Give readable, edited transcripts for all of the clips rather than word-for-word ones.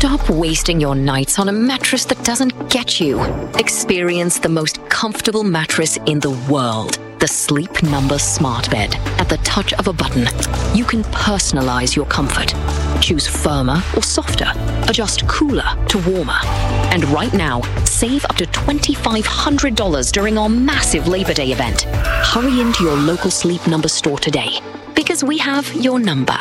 Stop wasting your nights on a mattress that doesn't get you. Experience the most comfortable mattress in the world. The Sleep Number Smart Bed. At the touch of a button, you can personalize your comfort. Choose firmer or softer. Adjust cooler to warmer. And right now, save up to $2,500 during our massive Labor Day event. Hurry into your local Sleep Number store today, because we have your number.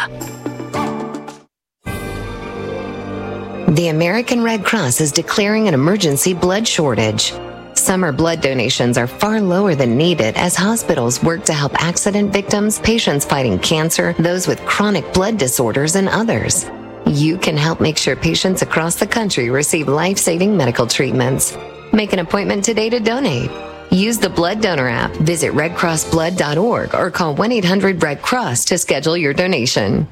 The American Red Cross is declaring an emergency blood shortage. Summer blood donations are far lower than needed as hospitals work to help accident victims, patients fighting cancer, those with chronic blood disorders, and others. You can help make sure patients across the country receive life-saving medical treatments. Make an appointment today to donate. Use the Blood Donor app, visit redcrossblood.org, or call 1-800-RED-CROSS to schedule your donation.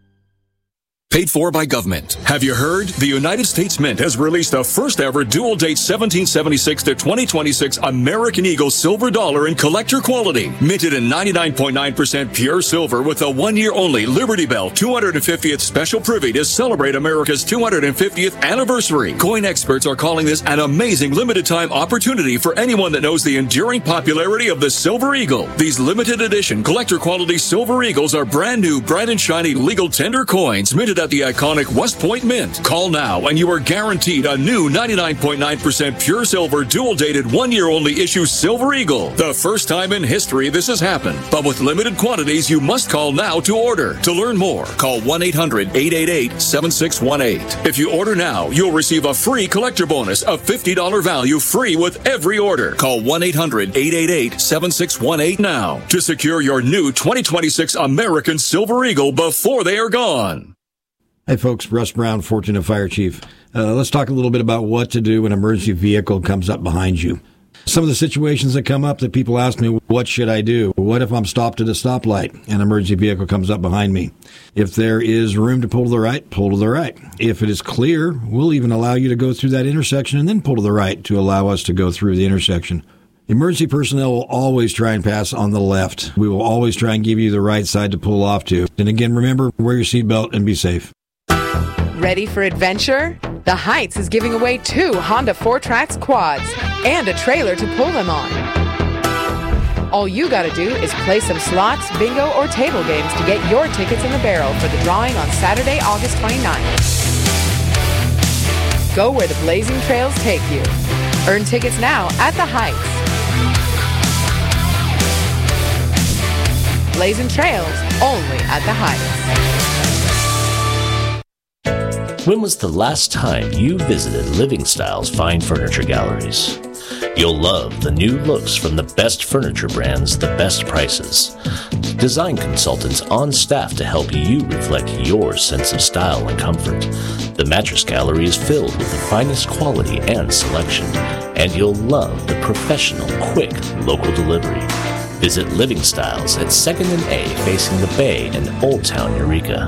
Paid for by government. Have you heard? The United States Mint has released the first ever dual date 1776 to 2026 American Eagle silver dollar in collector quality. Minted in 99.9% pure silver with a 1 year only Liberty Bell 250th special privy to celebrate America's 250th anniversary. Coin experts are calling this an amazing limited time opportunity for anyone that knows the enduring popularity of the Silver Eagle. These limited edition collector quality Silver Eagles are brand new, bright and shiny legal tender coins minted at the iconic West Point Mint. Call now and you are guaranteed a new 99.9% pure silver dual dated 1 year only issue Silver Eagle. The first time in history this has happened, but with limited quantities you must call now to order. To learn more, call 1-800-888-7618. If you order now, you'll receive a free collector bonus of $50 value free with every order. Call 1-800-888-7618 now to secure your new 2026 American Silver Eagle before they are gone. Hey folks, Russ Brown, Fortuna Fire Chief. Let's talk a little bit about what to do when an emergency vehicle comes up behind you. Some of the situations that come up that people ask me, what should I do? What if I'm stopped at a stoplight and an emergency vehicle comes up behind me? If there is room to pull to the right, pull to the right. If it is clear, we'll even allow you to go through that intersection and then pull to the right to allow us to go through the intersection. Emergency personnel will always try and pass on the left. We will always try and give you the right side to pull off to. And again, remember, wear your seatbelt and be safe. Ready for adventure? The Heights is giving away 2 Honda 4Trax quads and a trailer to pull them on. All you gotta do is play some slots, bingo, or table games to get your tickets in the barrel for the drawing on Saturday, August 29th. Go where the blazing trails take you. Earn tickets now at the Heights. Blazing trails only at the Heights. When was the last time you visited Living Styles Fine Furniture Galleries? You'll love the new looks from the best furniture brands, the best prices. Design consultants on staff to help you reflect your sense of style and comfort. The Mattress Gallery is filled with the finest quality and selection, and you'll love the professional, quick, local delivery. Visit Living Styles at 2nd and A facing the Bay in Old Town, Eureka.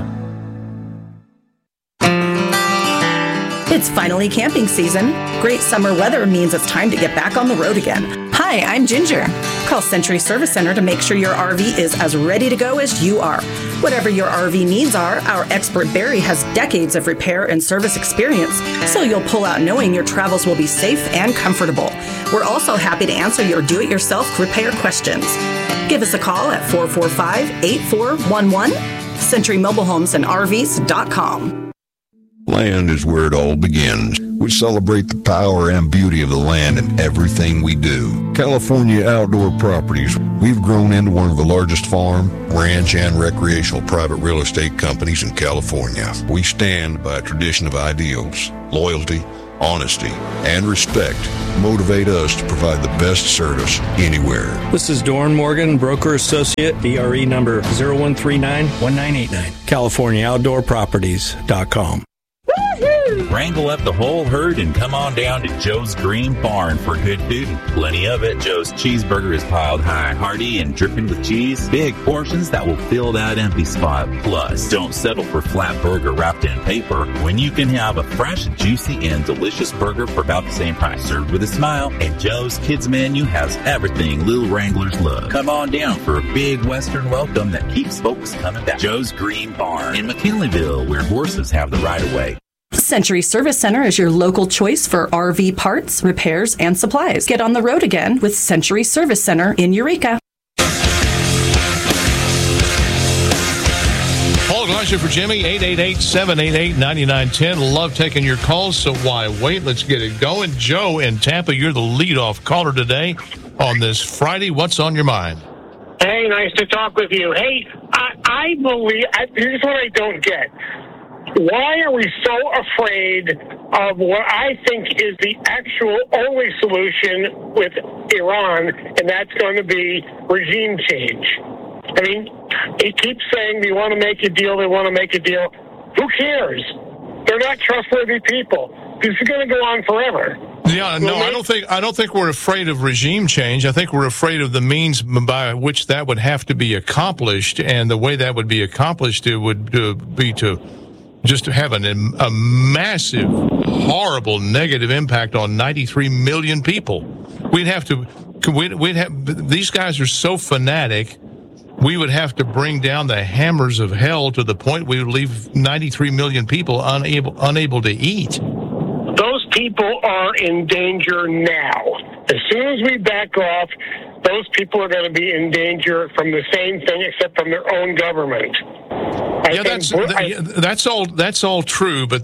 It's finally camping season. Great summer weather means it's time to get back on the road again. Hi, I'm Ginger. Call Century Service Center to make sure your RV is as ready to go as you are. Whatever your RV needs are, our expert Barry has decades of repair and service experience, so you'll pull out knowing your travels will be safe and comfortable. We're also happy to answer your do-it-yourself repair questions. Give us a call at 445-8411, CenturyMobileHomesandRVs.com. Land is where it all begins. We celebrate the power and beauty of the land in everything we do. California Outdoor Properties. We've grown into one of the largest farm, ranch, and recreational private real estate companies in California. We stand by a tradition of ideals, loyalty, honesty, and respect motivate us to provide the best service anywhere. This is Doran Morgan, broker associate, DRE number 0139-1989, CaliforniaOutdoorProperties.com. Wrangle up the whole herd and come on down to Joe's Green Barn for good food and plenty of it. Joe's cheeseburger is piled high, hearty, and dripping with cheese. Big portions that will fill that empty spot. Plus, don't settle for flat burger wrapped in paper when you can have a fresh, juicy, and delicious burger for about the same price. Served with a smile, and Joe's Kids Menu has everything little Wranglers love. Come on down for a big Western welcome that keeps folks coming back. Joe's Green Barn in McKinleyville, where horses have the right of way. Century Service Center is your local choice for RV parts, repairs, and supplies. Get on the road again with Century Service Center in Eureka. Paul Gleiser for Jimmy, 888-788-9910. Love taking your calls, so why wait? Let's get it going. Joe in Tampa, you're the leadoff caller today on this Friday. What's on your mind? Hey, nice to talk with you. Hey, I believe, here's what I don't get. Why are we so afraid of what I think is the actual only solution with Iran, and that's going to be regime change? I mean, he keeps saying they want to make a deal, they want to make a deal. Who cares? They're not trustworthy people. This is going to go on forever. Yeah, no, I don't think we're afraid of regime change. I think we're afraid of the means by which that would have to be accomplished, and the way that would be accomplished, it would be to just have a massive, horrible negative impact on 93 million people. These guys are so fanatic, we would have to bring down the hammers of hell to the point we would leave 93 million people unable to eat. Those people are in danger now. As soon as we back off, those people are going to be in danger from the same thing, except from their own government. That's all true, but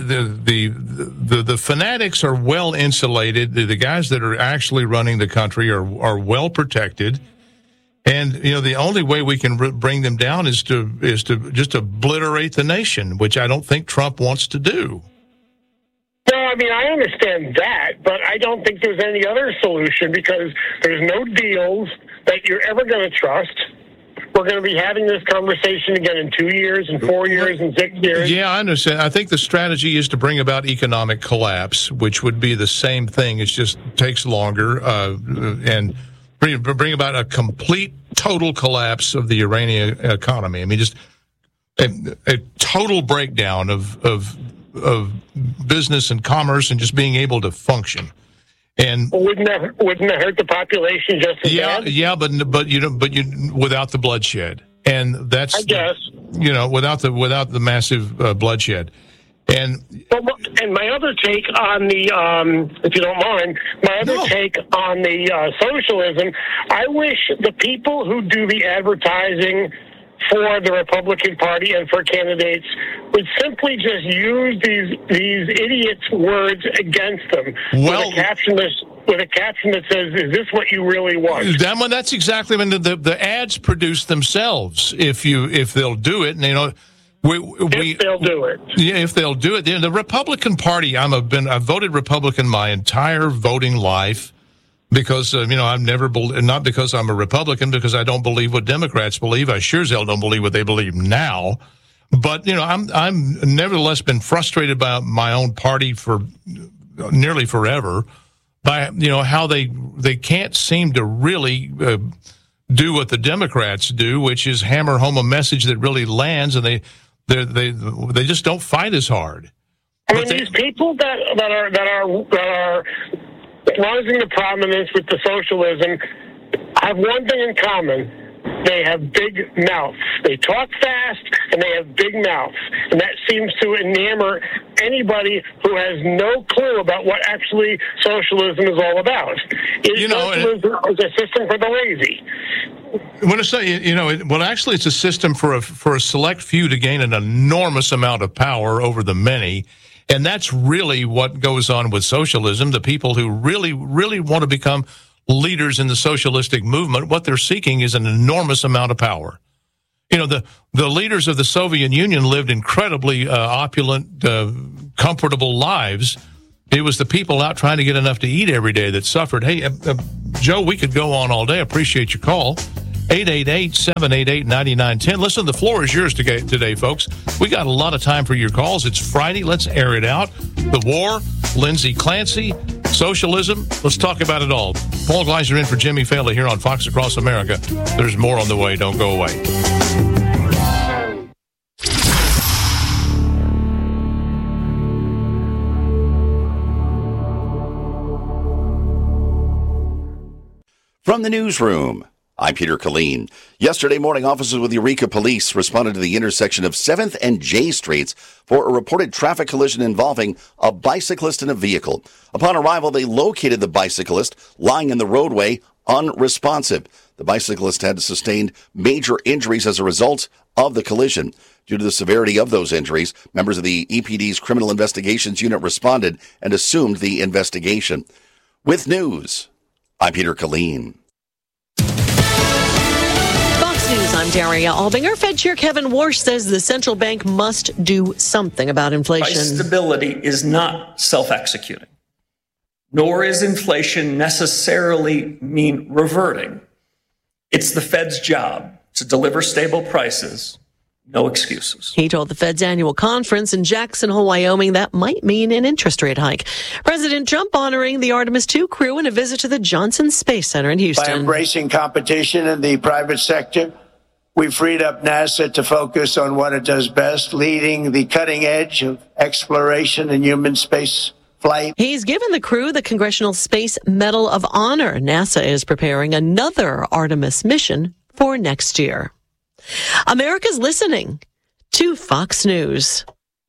the fanatics are well insulated. The guys that are actually running the country are well protected, and the only way we can bring them down is to just obliterate the nation, which I don't think Trump wants to do. No, I mean, I understand that, but I don't think there's any other solution because there's no deals that you're ever going to trust. We're going to be having this conversation again in 2 years, and 4 years, and 6 years. Yeah, I understand. I think the strategy is to bring about economic collapse, which would be the same thing. It just takes longer, and bring about a complete, total collapse of the Iranian economy. I mean, just a total breakdown of business and commerce and just being able to function. And wouldn't that hurt the population just as bad? Yeah, but without the bloodshed, and that's, I guess, without the massive bloodshed. And my other take on the, if you don't mind, take on the socialism, I wish the people who do the advertising for the Republican Party and for candidates would simply just use these idiots' words against them with a caption that says, "Is this what you really want?" That's exactly when the ads produce themselves. If they'll do it, and if they'll do it. Yeah, if they'll do it. The Republican Party, I've voted Republican my entire voting life. Because, I've never not because I'm a Republican, because I don't believe what Democrats believe. I sure as hell don't believe what they believe now. But, I'm nevertheless been frustrated by my own party for nearly forever by, how they can't seem to really do what the Democrats do, which is hammer home a message that really lands, and they just don't fight as hard. I mean, these people that are rising to prominence with the socialism have one thing in common. They have big mouths. They talk fast, and they have big mouths. And that seems to enamor anybody who has no clue about what actually socialism is all about. Socialism is a system for the lazy. When I say, actually it's a system for a select few to gain an enormous amount of power over the many. And that's really what goes on with socialism. The people who really, really want to become leaders in the socialistic movement, what they're seeking is an enormous amount of power. The leaders of the Soviet Union lived incredibly opulent, comfortable lives. It was the people out trying to get enough to eat every day that suffered. Hey, Joe, we could go on all day. I appreciate your call. 888-788-9910. Listen, the floor is yours today, folks. We got a lot of time for your calls. It's Friday. Let's air it out. The war, Lindsay Clancy, socialism. Let's talk about it all. Paul Gleiser in for Jimmy Failla here on Fox Across America. There's more on the way. Don't go away. From the newsroom, I'm Peter Killeen. Yesterday morning, officers with Eureka Police responded to the intersection of 7th and J Streets for a reported traffic collision involving a bicyclist and a vehicle. Upon arrival, they located the bicyclist lying in the roadway unresponsive. The bicyclist had sustained major injuries as a result of the collision. Due to the severity of those injuries, members of the EPD's Criminal Investigations Unit responded and assumed the investigation. With news, I'm Peter Killeen. News, I'm Daria Albinger. Fed Chair Kevin Warsh says the central bank must do something about inflation. Price stability is not self-executing, nor is inflation necessarily mean reverting. It's the Fed's job to deliver stable prices. No excuses. He told the Fed's annual conference in Jackson Hole, Wyoming, that might mean an interest rate hike. President Trump honoring the Artemis II crew in a visit to the Johnson Space Center in Houston. By embracing competition in the private sector, we freed up NASA to focus on what it does best, leading the cutting edge of exploration and human space flight. He's given the crew the Congressional Space Medal of Honor. NASA is preparing another Artemis mission for next year. America's listening to Fox News.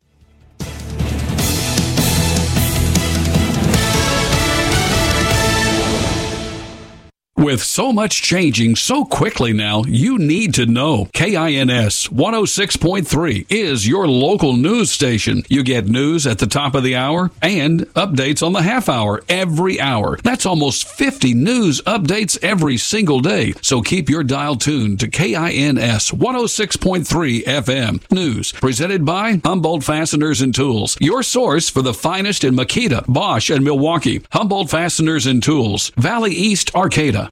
With so much changing so quickly now, you need to know. KINS 106.3 is your local news station. You get news at the top of the hour and updates on the half hour every hour. That's almost 50 news updates every single day. So keep your dial tuned to KINS 106.3 FM. News presented by Humboldt Fasteners and Tools. Your source for the finest in Makita, Bosch, and Milwaukee. Humboldt Fasteners and Tools. Valley East, Arcata.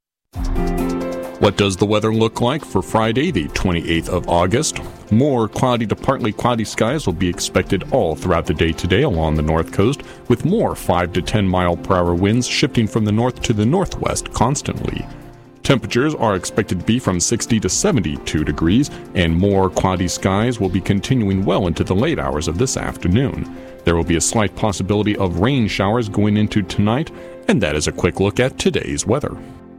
What does the weather look like for Friday, the 28th of August? More cloudy to partly cloudy skies will be expected all throughout the day today along the north coast, with more 5 to 10 mile per hour winds shifting from the north to the northwest constantly. Temperatures are expected to be from 60 to 72 degrees, and more cloudy skies will be continuing well into the late hours of this afternoon. There will be a slight possibility of rain showers going into tonight, and that is a quick look at today's weather.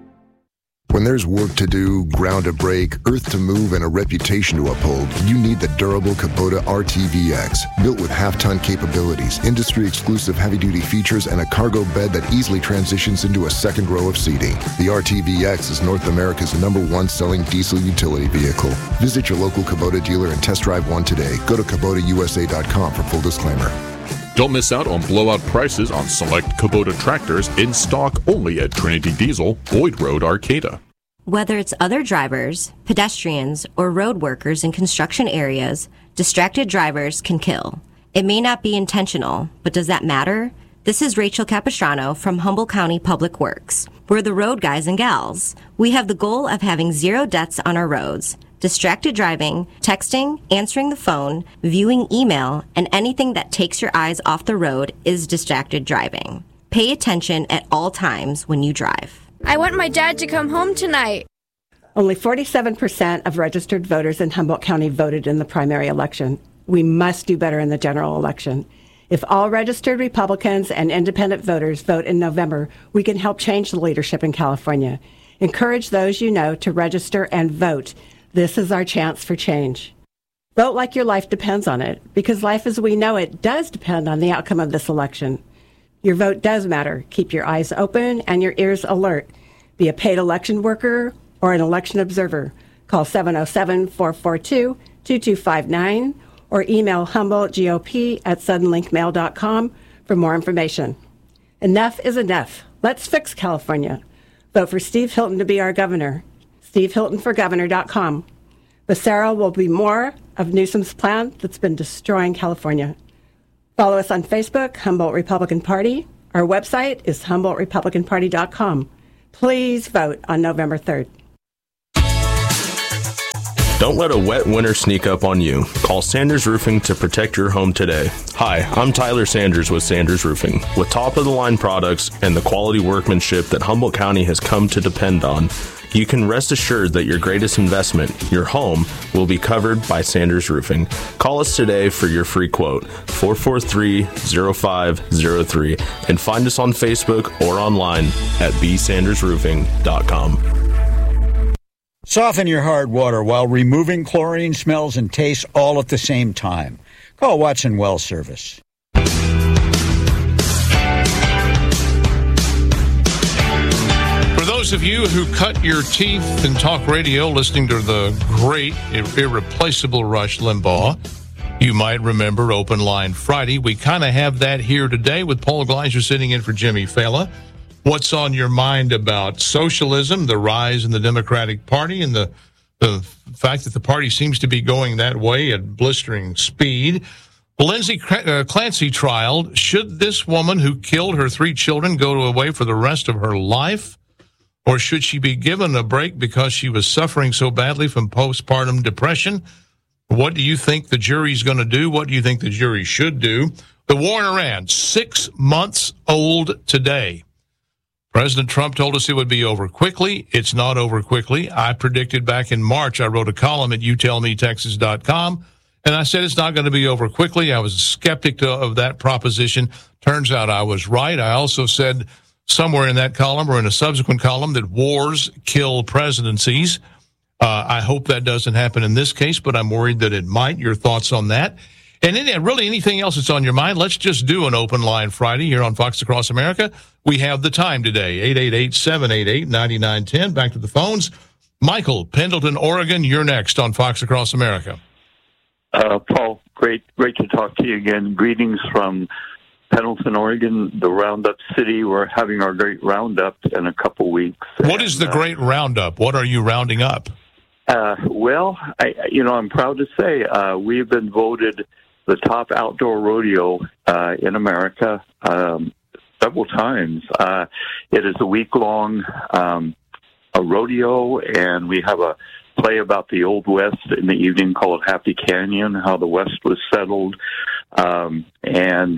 When there's work to do, ground to break, earth to move, and a reputation to uphold, you need the durable Kubota RTVX. Built with half-ton capabilities, industry-exclusive heavy-duty features, and a cargo bed that easily transitions into a second row of seating. The RTVX is North America's #1 selling diesel utility vehicle. Visit your local Kubota dealer and test drive one today. Go to KubotaUSA.com for full disclaimer. Don't miss out on blowout prices on select Kubota tractors in stock only at Trinity Diesel, Boyd Road, Arcata. Whether it's other drivers, pedestrians, or road workers in construction areas, distracted drivers can kill. It may not be intentional, but does that matter? This is Rachel Capistrano from Humboldt County Public Works. We're the road guys and gals. We have the goal of having 0 deaths on our roads. Distracted driving, texting, answering the phone, viewing email, and anything that takes your eyes off the road is distracted driving. Pay attention at all times when you drive. I want my dad to come home tonight. Only 47% of registered voters in Humboldt County voted in the primary election. We must do better in the general election. If all registered Republicans and independent voters vote in November, we can help change the leadership in California. Encourage those you know to register and vote. This is our chance for change. Vote like your life depends on it, because life as we know it does depend on the outcome of this election. Your vote does matter. Keep your eyes open and your ears alert. Be a paid election worker or an election observer. Call 707-442-2259 or email HumboldtGOP@suddenlinkmail.com for more information. Enough is enough. Let's fix California. Vote for Steve Hilton to be our governor. SteveHiltonForGovernor.com. Becerra will be more of Newsom's plan that's been destroying California. Follow us on Facebook, Humboldt Republican Party. Our website is HumboldtRepublicanParty.com. Please vote on November 3rd. Don't let a wet winter sneak up on you. Call Sanders Roofing to protect your home today. Hi, I'm Tyler Sanders with Sanders Roofing. With top-of-the-line products and the quality workmanship that Humboldt County has come to depend on, you can rest assured that your greatest investment, your home, will be covered by Sanders Roofing. Call us today for your free quote, 443-0503, and find us on Facebook or online at bsandersroofing.com. Soften your hard water while removing chlorine, smells, and tastes all at the same time. Call Watson Well Service. For those of you who cut your teeth in talk radio listening to the great, irreplaceable Rush Limbaugh, you might remember Open Line Friday. We kind of have that here today with Paul Gleiser sitting in for Jimmy Fallon. What's on your mind about socialism, the rise in the Democratic Party, and the fact that the party seems to be going that way at blistering speed? Lindsay Clancy trial. Should this woman who killed her 3 children go away for the rest of her life? Or should she be given a break because she was suffering so badly from postpartum depression? What do you think the jury's going to do? What do you think the jury should do? The war in Iran, 6 months old today. President Trump told us it would be over quickly. It's not over quickly. I predicted back in March, I wrote a column at youtellmetexas.com, and I said it's not going to be over quickly. I was a skeptic of that proposition. Turns out I was right. I also said somewhere in that column or in a subsequent column that wars kill presidencies. I hope that doesn't happen in this case, but I'm worried that it might. Your thoughts on that? And really anything else that's on your mind, let's just do an Open Line Friday here on Fox Across America. We have the time today, 888-788-9910. Back to the phones. Michael, Pendleton, Oregon, you're next on Fox Across America. Paul, great to talk to you again. Greetings from Pendleton, Oregon, the Roundup City. We're having our great Roundup in a couple weeks. What is the great Roundup? What are you rounding up? Well, I'm proud to say we've been voted the top outdoor rodeo in America several times. It is a week-long a rodeo, and we have a play about the Old West in the evening called Happy Canyon, how the West was settled. And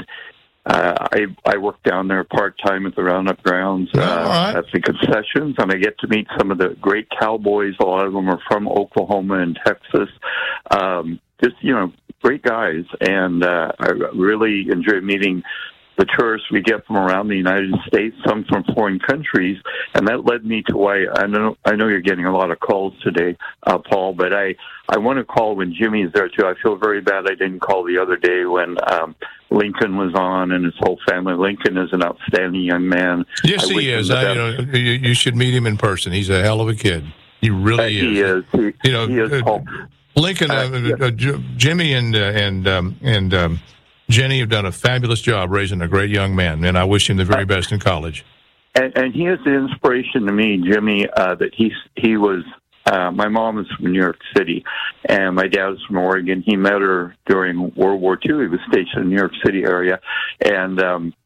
I work down there part-time at the Roundup grounds at the concessions, and I get to meet some of the great cowboys. A lot of them are from Oklahoma and Texas. Great guys, and I really enjoy meeting the tourists we get from around the United States, some from foreign countries, and that led me to why I know you're getting a lot of calls today, Paul, but I want to call when Jimmy's there, too. I feel very bad I didn't call the other day when Lincoln was on and his whole family. Lincoln is an outstanding young man. Yes, he is. You should meet him in person. He's a hell of a kid. He really is. He is. Paul. Lincoln, Jimmy and Jenny have done a fabulous job raising a great young man, and I wish him the very best in college. And he is an inspiration to me, Jimmy, that he was, my mom is from New York City, and my dad was from Oregon. He met her during World War II. He was stationed in the New York City area. And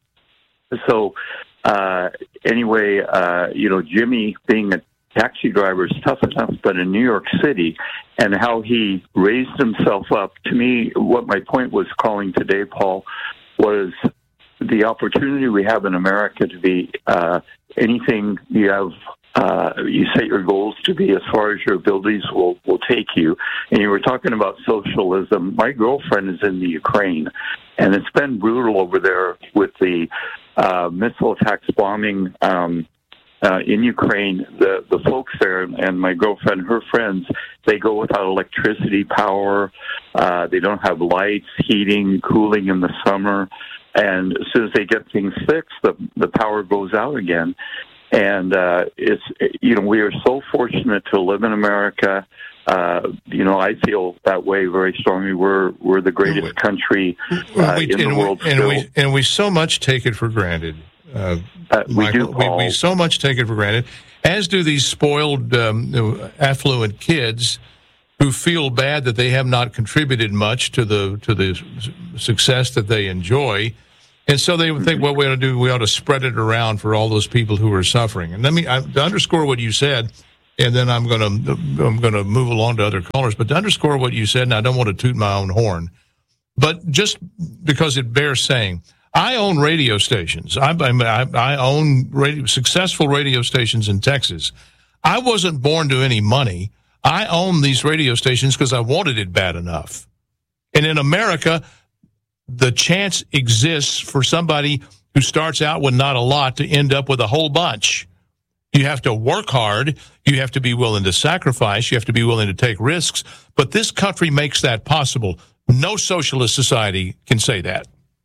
Jimmy being a taxi driver is tough enough, but in New York City, and how he raised himself up. To me, what my point was calling today, Paul, was the opportunity we have in America to be anything you have. You set your goals to be as far as your abilities will take you. And you were talking about socialism. My girlfriend is in the Ukraine, and it's been brutal over there with the missile attacks, bombing. In Ukraine, the folks there and my girlfriend, her friends, they go without electricity, power. They don't have lights, heating, cooling in the summer. And as soon as they get things fixed, the power goes out again. And we are so fortunate to live in America. I feel that way very strongly. We're the greatest country in the world still. And we so much take it for granted. We so much take it for granted, as do these spoiled, affluent kids who feel bad that they have not contributed much to the success that they enjoy, and so they would think, what we ought to do, we ought to spread it around for all those people who are suffering. And to underscore what you said, and then I'm going to move along to other callers. But to underscore what you said, and I don't want to toot my own horn, but just because it bears saying. I own radio stations. I own successful radio stations in Texas. I wasn't born to any money. I own these radio stations because I wanted it bad enough. And in America, the chance exists for somebody who starts out with not a lot to end up with a whole bunch. You have to work hard. You have to be willing to sacrifice. You have to be willing to take risks. But this country makes that possible. No socialist society can say that.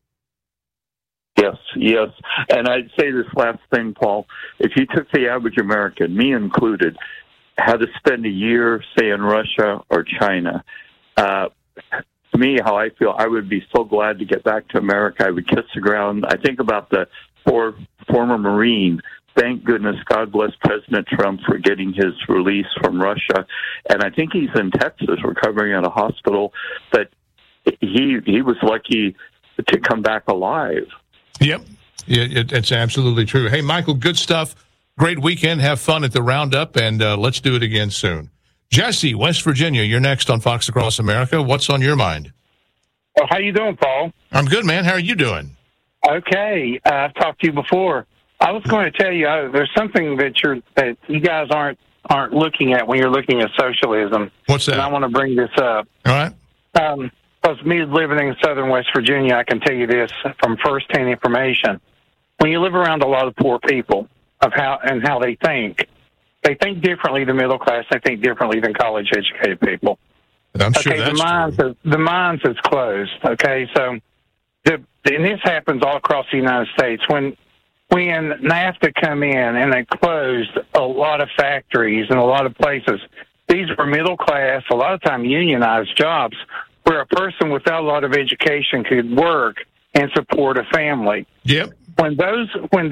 Yes. And I'd say this last thing, Paul. If you took the average American, me included, had to spend a year, say, in Russia or China, to me, how I feel, I would be so glad to get back to America. I would kiss the ground. I think about the former Marine. Thank goodness, God bless President Trump for getting his release from Russia. And I think he's in Texas recovering at a hospital. But he was lucky to come back alive. Yep. It's absolutely true. Hey, Michael, good stuff. Great weekend. Have fun at the Roundup, and let's do it again soon. Jesse, West Virginia, you're next on Fox Across America. What's on your mind? Well, how you doing, Paul? I'm good, man. How are you doing? Okay. I've talked to you before. I was going to tell you there's something that you guys aren't looking at when you're looking at socialism. What's that? And I want to bring this up. All right. Because me living in southern West Virginia, I can tell you this from firsthand information. When you live around a lot of poor people of how they think differently than middle class. They think differently than college-educated people. I'm sure that's true. The minds is closed. Okay, so and this happens all across the United States. When NAFTA come in and they closed a lot of factories and a lot of places, these were middle class, a lot of time unionized jobs, where a person without a lot of education could work and support a family. Yep. When those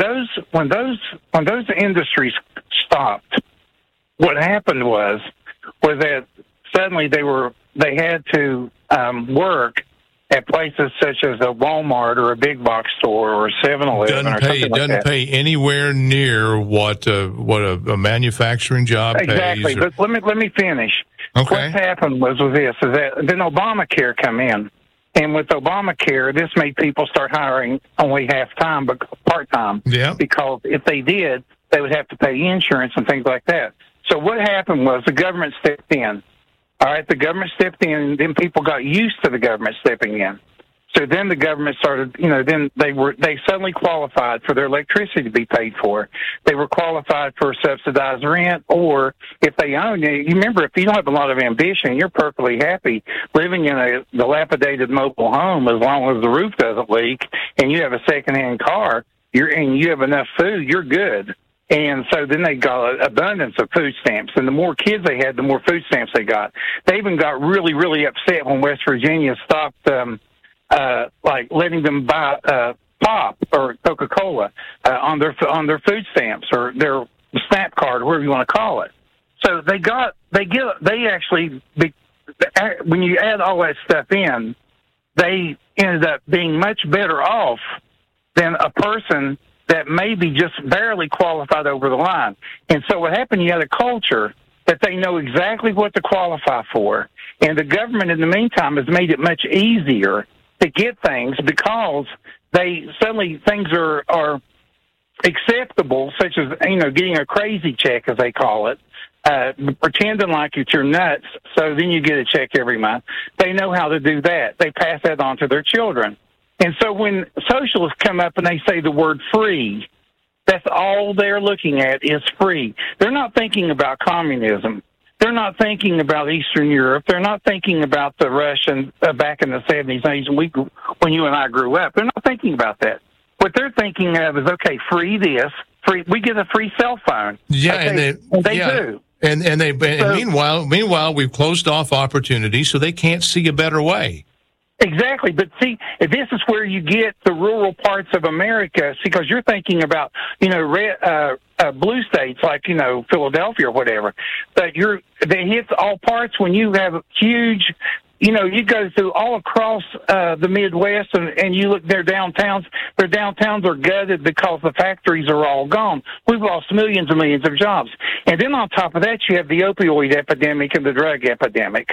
industries stopped, what happened was that suddenly they had to work at places such as a Walmart or a big box store or a 7-Eleven or something like that. Doesn't pay anywhere near what a manufacturing job pays. Exactly. But let me finish. Okay. What happened was with this is that then Obamacare come in. And with Obamacare, this made people start hiring only half-time, but part-time. Yeah. Because if they did, they would have to pay insurance and things like that. So what happened was the government stepped in. All right, the government stepped in, and then people got used to the government stepping in. So then the government started, then they suddenly qualified for their electricity to be paid for. They were qualified for subsidized rent, or if they own it, you remember, if you don't have a lot of ambition, you're perfectly happy living in a dilapidated mobile home as long as the roof doesn't leak and you have a secondhand car, and you have enough food, you're good. And so then they got an abundance of food stamps. And the more kids they had, the more food stamps they got. They even got really, really upset when West Virginia stopped like letting them buy pop or Coca-Cola on their food stamps or their SNAP card or whatever you want to call it. So when you add all that stuff in, they ended up being much better off than a person that maybe just barely qualified over the line. And so what happened, you had a culture that they know exactly what to qualify for. And the government in the meantime has made it much easier to get things because things are acceptable, such as, getting a crazy check, as they call it, pretending like you're nuts, so then you get a check every month. They know how to do that. They pass that on to their children. And so when socialists come up and they say the word free, that's all they're looking at is free. They're not thinking about communism. They're not thinking about Eastern Europe. They're not thinking about the Russian back in the 70s, 80s, when you and I grew up. They're not thinking about that. What they're thinking of is, okay, free this, free. We get a free cell phone. Yeah, okay, and they do. And meanwhile, we've closed off opportunities, so they can't see a better way. Exactly, but see, this is where you get the rural parts of America. See, because you're thinking about, blue states like, Philadelphia or whatever. But that hits all parts when you have huge, you go through all across the Midwest and you look their downtowns. Their downtowns are gutted because the factories are all gone. We've lost millions and millions of jobs. And then on top of that, you have the opioid epidemic and the drug epidemic.